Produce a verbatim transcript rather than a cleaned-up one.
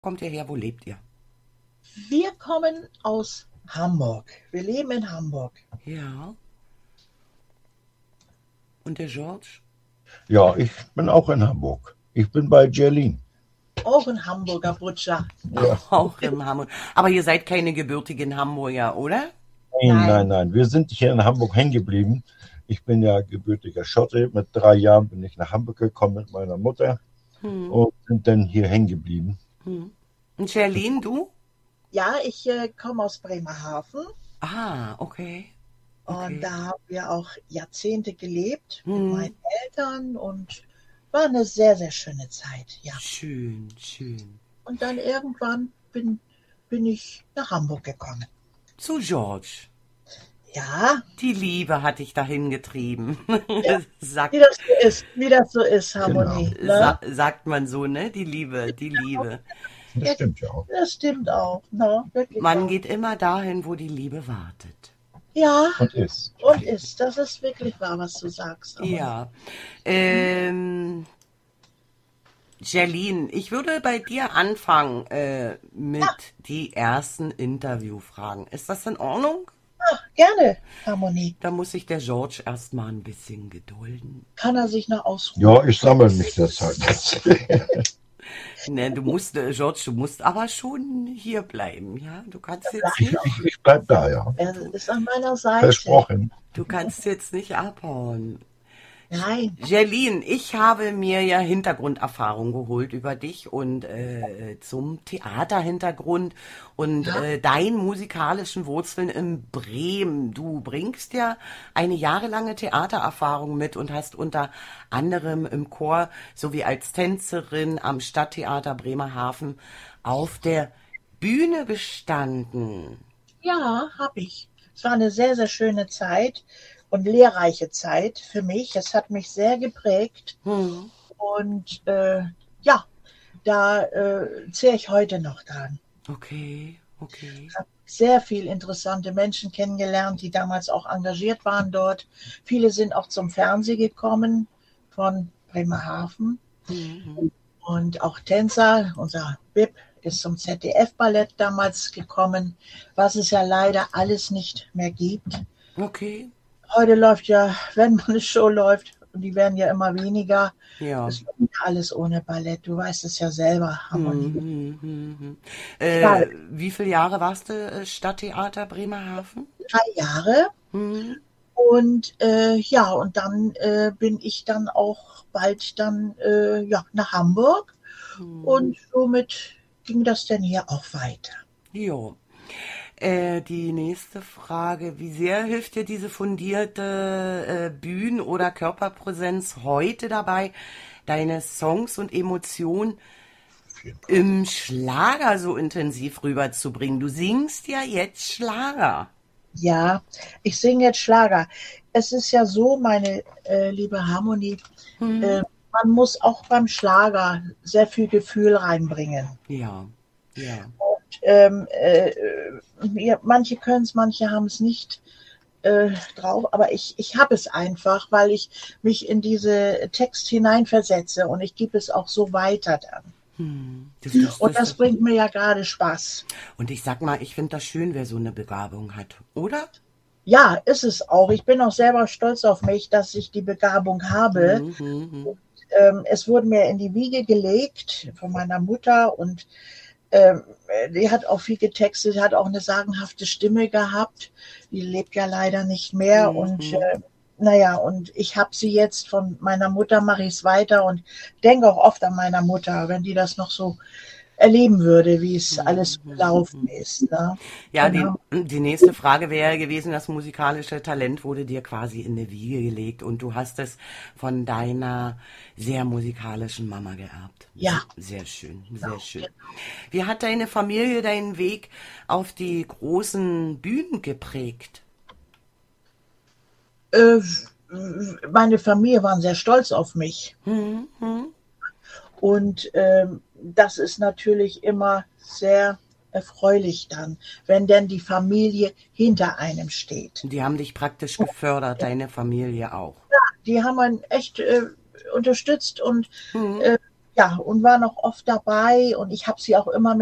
Kommt ihr her? Wo lebt ihr? Wir kommen aus Hamburg. Wir leben in Hamburg. Ja. Und der George? Ja, ich bin auch in Hamburg. Ich bin bei Jerlin. Auch ein Hamburger Butcher. Ja. Auch in Hamburg. Aber ihr seid keine gebürtigen Hamburger, oder? Nein, Nein. nein, nein. Wir sind hier in Hamburg hängen geblieben. Ich bin ja gebürtiger Schotte. Mit drei Jahren bin ich nach Hamburg gekommen mit meiner Mutter Hm. und sind dann hier hängen geblieben. Hm. Und Sherlyn, du? Ja, ich äh, komme aus Bremerhaven Ah, okay. und Okay. da haben wir auch Jahrzehnte gelebt mit Hm. meinen Eltern und war eine sehr, sehr schöne Zeit. Ja. Schön, schön. Und dann irgendwann bin, bin ich nach Hamburg gekommen. Zu George. Ja, Die Liebe hat dich dahin getrieben. Ja. Sagt, wie das so ist, wie das so ist, Harmonie. Ne? sa sagt man so, ne? Die Liebe, die Liebe. Das Ja. stimmt ja auch. Das stimmt auch. Ne? Wirklich Man auch. geht immer dahin, wo die Liebe wartet. Ja, Und ist. und ist. Das ist wirklich wahr, was du sagst. Harmonie. Ja. Ähm, Sherlyn, ich würde bei dir anfangen äh, mit die ersten Interviewfragen. Ist das in Ordnung? Ach, gerne, Harmonie. Da muss sich der George erstmal ein bisschen gedulden. Kann er sich noch ausruhen? Ja, ich sammle mich deshalb jetzt. Ne, du musst, äh, George, du musst aber schon hier bleiben, ja? Du kannst jetzt Ich, nicht, ich, ich bleib da, ja. Er ist an meiner Seite. Versprochen. du kannst jetzt nicht abhauen. Nein. Jerlyn, ich habe mir ja Hintergrunderfahrung geholt über dich und äh, zum Theaterhintergrund und Ja. äh, deinen musikalischen Wurzeln in Bremen. Du bringst ja eine jahrelange Theatererfahrung mit und hast unter anderem im Chor sowie als Tänzerin am Stadttheater Bremerhaven auf der Bühne gestanden. Ja, habe ich. Es war eine sehr, sehr schöne Zeit und lehrreiche Zeit für mich. Es hat mich sehr geprägt Hm. und äh, ja, da äh, zähle ich heute noch dran. Okay, okay. Ich habe sehr viele interessante Menschen kennengelernt, die damals auch engagiert waren dort. Viele sind auch zum Fernsehen gekommen von Bremerhaven. Mhm. Und auch Tänzer, unser Bib ist zum Z D F-Ballett damals gekommen, was es ja leider alles nicht mehr gibt. Okay, Heute läuft ja, wenn mal eine Show läuft, und die werden ja immer weniger, ja. es läuft ja alles ohne Ballett. Du weißt es ja selber, Harmonie. Mhm, mhm, mhm. Äh, Ja. wie viele Jahre warst du äh, Stadttheater Bremerhaven? Drei Jahre. Mhm. Und äh, ja, und dann äh, bin ich dann auch bald dann äh, ja, nach Hamburg. Mhm. Und somit ging das dann hier auch weiter. Jo. Äh, die nächste Frage, wie sehr hilft dir diese fundierte äh, Bühnen- oder Körperpräsenz heute dabei, deine Songs und Emotionen Auf jeden Fall. im Schlager so intensiv rüberzubringen? Du singst ja jetzt Schlager. Ja, ich singe jetzt Schlager. Es ist ja so, meine äh, liebe Harmonie, Hm. äh, man muss auch beim Schlager sehr viel Gefühl reinbringen. Ja, ja. Ähm, äh, ja, manche können es, manche haben es nicht äh, drauf, aber ich, ich habe es einfach, weil ich mich in diese Text hineinversetze und ich gebe es auch so weiter dann. Hm. Das, das, Und das, das bringt mir ja gerade Spaß. und ich sag mal, ich finde das schön, wer so eine Begabung hat, oder? Ja, ist es auch. Ich bin auch selber stolz auf mich, dass ich die Begabung habe. Mhm, mhm. Ähm, es wurde mir in die Wiege gelegt von meiner Mutter und ähm, die hat auch viel getextet, hat auch eine sagenhafte Stimme gehabt. Die lebt ja leider nicht mehr Mhm. und äh, naja, und ich habe sie jetzt von meiner Mutter, mache ich es weiter und denke auch oft an meiner Mutter, wenn die das noch so erleben würde, wie es alles gelaufen ist. Ne? Ja, Genau. die, die nächste Frage wäre gewesen, das musikalische Talent wurde dir quasi in die Wiege gelegt und du hast es von deiner sehr musikalischen Mama geerbt. Ja. Sehr schön, sehr Genau. schön. Wie hat deine Familie deinen Weg auf die großen Bühnen geprägt? Äh, meine Familie waren sehr stolz auf mich. Hm, hm. Und ähm, das ist natürlich immer sehr erfreulich dann, wenn denn die Familie hinter einem steht. Die haben dich praktisch gefördert, deine Familie auch. Die haben einen echt äh, unterstützt und Hm. äh, ja, und war noch oft dabei und ich habe sie auch immer